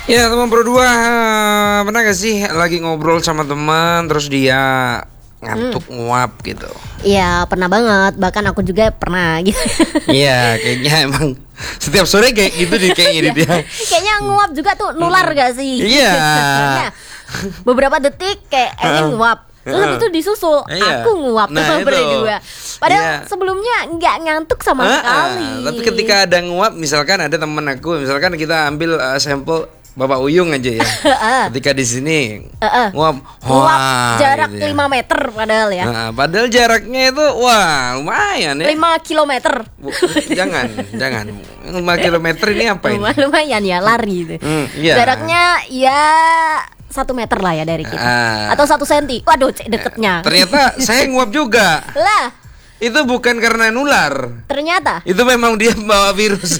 Ya teman berdua, pernah gak sih lagi ngobrol sama teman terus dia ngantuk nguap gitu? Iya pernah banget, bahkan aku juga pernah gitu. Iya kayaknya emang setiap sore kayak gitu deh kayaknya dia. Kayaknya nguap juga tuh nular gak sih? Iya. Karena beberapa detik kayak nguap, terus habis itu disusul Iya. aku nguap Nah, teman itu. berdua. Padahal Iya. sebelumnya nggak ngantuk sama sekali. Tapi ketika ada nguap, misalkan ada temen aku, misalkan kita ambil sampel Bapak Uyung aja ya. Ketika di sini nguap, nguap jarak gitu ya. 5 meter padahal ya. Padahal jaraknya itu wah lumayan ya. 5 kilometer. Jangan 5 kilometer ini apa ini? Lumayan ya lari gitu. Iya. Jaraknya ya 1 meter lah ya dari kita. Atau 1 senti. Waduh, deketnya. Ternyata saya nguap juga. Lah, Itu bukan karena nular. ternyata Itu memang dia bawa virus.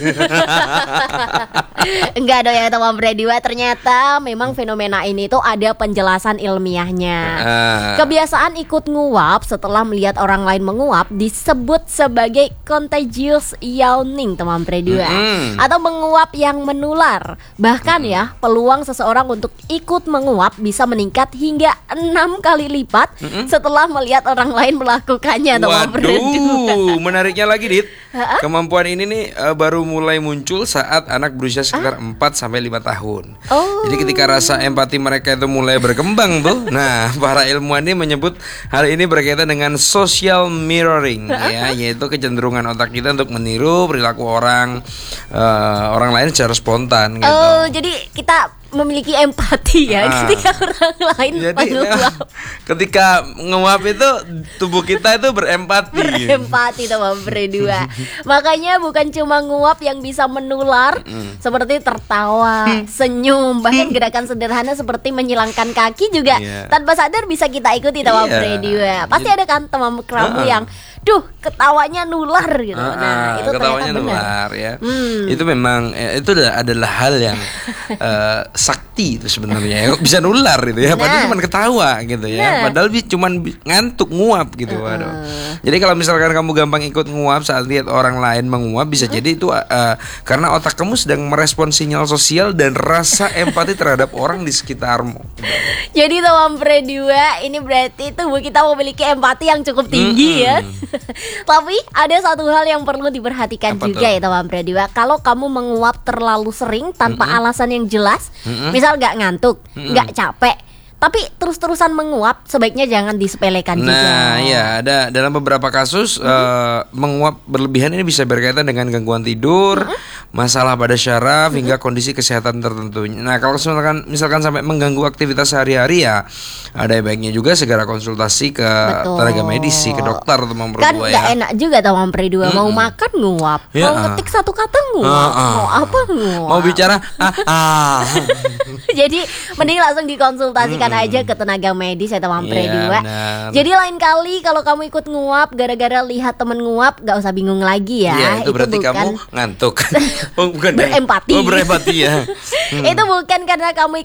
enggak dong ya teman berdua. Ternyata memang fenomena ini tuh ada penjelasan ilmiahnya. Kebiasaan ikut nguap setelah melihat orang lain menguap disebut sebagai contagious yawning teman berdua, atau menguap yang menular. Bahkan ya peluang seseorang untuk ikut menguap bisa meningkat hingga 6 kali lipat setelah melihat orang lain melakukannya teman berdua. Waduh, menariknya lagi Dit. Kemampuan ini nih baru mulai muncul saat anak berusia sekitar 4 sampai 5 tahun. Jadi ketika rasa empati mereka itu mulai berkembang tuh. Nah, para ilmuwan ini menyebut hal ini berkaitan dengan social mirroring ya, yaitu kecenderungan otak kita untuk meniru perilaku orang lain secara spontan gitu. Oh, jadi kita memiliki empati ya ketika orang lain menguap. Ketika menguap itu tubuh kita itu berempati. Berempati teman berdua. Makanya bukan cuma nguap yang bisa menular, seperti tertawa, senyum, bahkan gerakan sederhana seperti menyilangkan kaki juga tanpa sadar bisa kita ikuti teman berdua. Pasti ada kan teman kamu yang ketawanya nular gitu. Nah, itu ketawanya ternyata benar. nular ya. Itu memang itu adalah hal yang sakti itu sebenarnya. Bisa nular gitu ya. Padahal cuma ketawa gitu ya. Padahal cuma ngantuk nguap gitu. Waduh. Jadi kalau misalkan kamu gampang ikut nguap saat lihat orang lain menguap, bisa jadi itu karena otak kamu sedang merespon sinyal sosial dan rasa empati terhadap orang di sekitarmu. Jadi teman berdua, ini berarti tubuh kita memiliki empati yang cukup tinggi ya. Tapi ada satu hal yang perlu diperhatikan juga ya teman berdua. Kalau kamu menguap terlalu sering tanpa alasan yang jelas, misal gak ngantuk, gak capek, tapi terus-terusan menguap, sebaiknya jangan disepelekan juga. Nah, ya ada dalam beberapa kasus menguap berlebihan ini bisa berkaitan dengan gangguan tidur, masalah pada syaraf hingga kondisi kesehatan tertentu. Nah, kalau misalkan sampai mengganggu aktivitas sehari-hari ya, ada baiknya juga segera konsultasi ke tenaga medis, ke dokter teman berdua kan gak enak juga teman berdua. Mau makan nguap, mau ngetik satu kata nguap, mau apa nguap, mau bicara Jadi mending langsung dikonsultasikan aja ke tenaga medis ya teman berdua. Jadi lain kali kalau kamu ikut nguap gara-gara lihat temen nguap, gak usah bingung lagi ya. Itu berarti bukan kamu ngantuk. Bukan berempati. Berempati ya. Itu bukan karena kamu